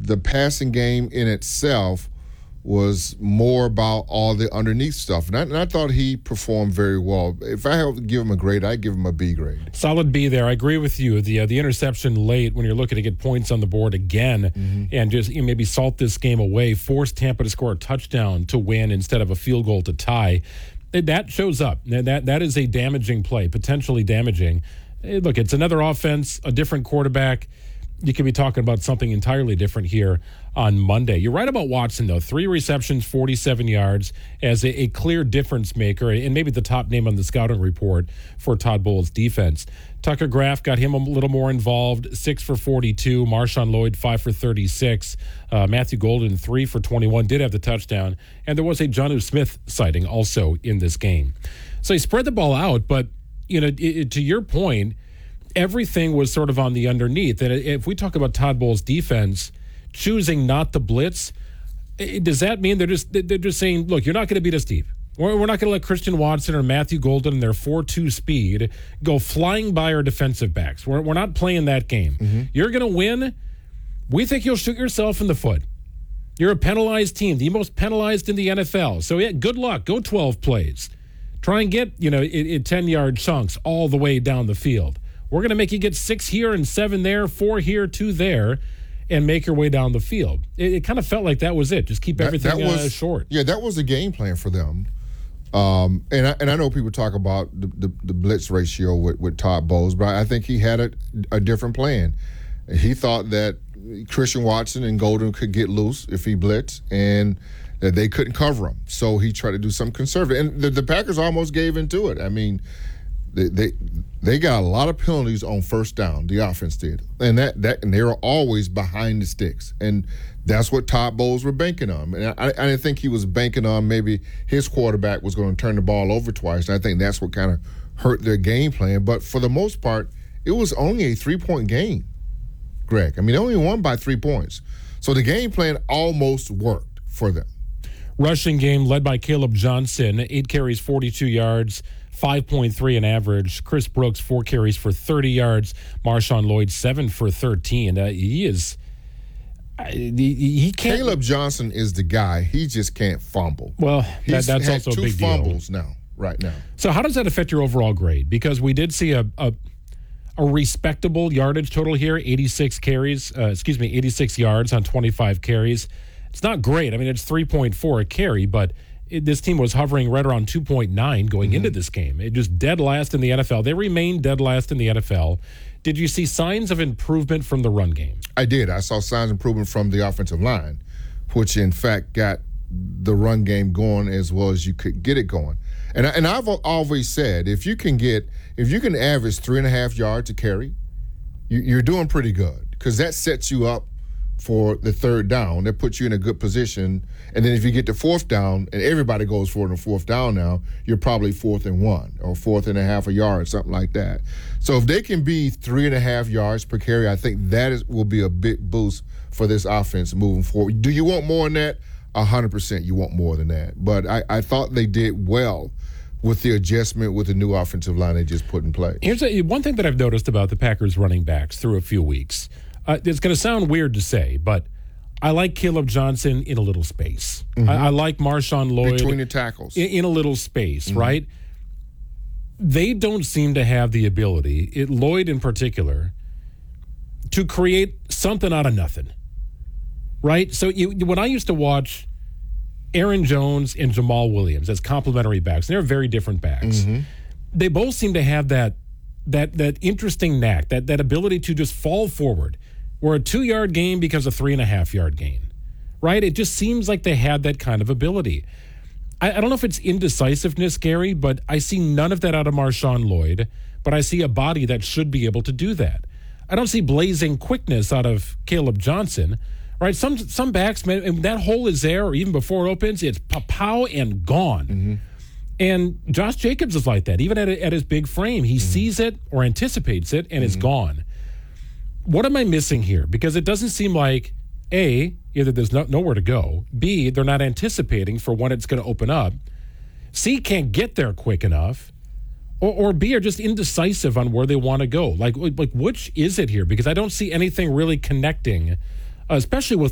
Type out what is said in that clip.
the passing game in itself was more about all the underneath stuff. And I thought he performed very well. If I had to give him a grade, I'd give him a B grade. Solid B there. I agree with you. The interception late when you're looking to get points on the board again and just maybe salt this game away, force Tampa to score a touchdown to win instead of a field goal to tie. That shows up. That is a damaging play, potentially damaging. Look, it's another offense, a different quarterback. You could be talking about something entirely different here on Monday. You're right about Watson, though. 3 receptions, 47 yards as a clear difference maker and maybe the top name on the scouting report for Todd Bowles' defense. Tucker Graff got him a little more involved, 6 for 42. Marshawn Lloyd, 5 for 36. Matthew Golden, 3 for 21, did have the touchdown. And there was a Jonnu Smith sighting also in this game. So he spread the ball out, but to your point, everything was sort of on the underneath. And if we talk about Todd Bowles' defense choosing not to blitz, does that mean they're just saying, look, you're not going to beat us deep? We're not going to let Christian Watson or Matthew Golden and their 4.2 speed go flying by our defensive backs. We're not playing that game. You're going to win. We think you'll shoot yourself in the foot. You're a penalized team, the most penalized in the NFL. So, yeah, good luck. Go 12 plays. Try and get, 10-yard chunks all the way down the field. We're going to make you get 6 here and 7 there, 4 here, 2 there, and make your way down the field. It kind of felt like that was it. Just keep everything short. Yeah, that was the game plan for them. And I know people talk about the blitz ratio with Todd Bowles, but I think he had a different plan. He thought that Christian Watson and Golden could get loose if he blitzed, and that they couldn't cover him. So he tried to do something conservative. And the Packers almost gave into it. I mean, they got a lot of penalties on first down. The offense did, and they were always behind the sticks, and that's what Todd Bowles were banking on. And I didn't think he was banking on maybe his quarterback was going to turn the ball over twice. And I think that's what kind of hurt their game plan. But for the most part, it was only a 3-point game, Greg. I mean, they only won by 3 points, so the game plan almost worked for them. Rushing game led by Caleb Johnson, 8 carries, 42 yards. 5.3 in average. Chris Brooks, 4 carries for 30 yards. Marshawn Lloyd, 7 for 13. He can't. Caleb Johnson is the guy. He just can't fumble. Well, that's had also a big deal. 2 fumbles right now. So how does that affect your overall grade? Because we did see a respectable yardage total here, 86 yards on 25 carries. It's not great. I mean, it's 3.4 a carry, but this team was hovering right around 2.9 going into this game. It just dead last in the NFL. They remain dead last in the NFL. Did you see signs of improvement from the run game? I did. I saw signs of improvement from the offensive line, which in fact got the run game going as well as you could get it going. And I've always said if you can average 3.5 yards a carry, you're doing pretty good, because that sets you up for the third down. That puts you in a good position. And then if you get to 4th down, and everybody goes for it on 4th down now, you're probably 4th and 1 or 4th and a half a yard, something like that. So if they can be 3.5 yards per carry, I think that will be a big boost for this offense moving forward. Do you want more than that? 100% you want more than that. But I thought they did well with the adjustment with the new offensive line they just put in place. Here's one thing that I've noticed about the Packers running backs through a few weeks. It's going to sound weird to say, but I like Caleb Johnson in a little space. I like Marshawn Lloyd between the tackles in a little space, right? They don't seem to have the ability, Lloyd in particular, to create something out of nothing, right? So when I used to watch Aaron Jones and Jamal Williams as complementary backs, and they're very different backs. They both seem to have that interesting knack, that ability to just fall forward. We're a 2-yard gain because of 3.5-yard gain, right? It just seems like they had that kind of ability. I don't know if it's indecisiveness, Gary, but I see none of that out of Marshawn Lloyd, but I see a body that should be able to do that. I don't see blazing quickness out of Caleb Johnson, right? Some backs, man, and that hole is there, or even before it opens, it's pow and gone. And Josh Jacobs is like that. Even at his big frame, he sees it or anticipates it, and it's gone. What am I missing here? Because it doesn't seem like, A, either there's nowhere to go, B, they're not anticipating for when it's going to open up, C, can't get there quick enough, or B, are just indecisive on where they want to go. Like which is it here? Because I don't see anything really connecting, especially with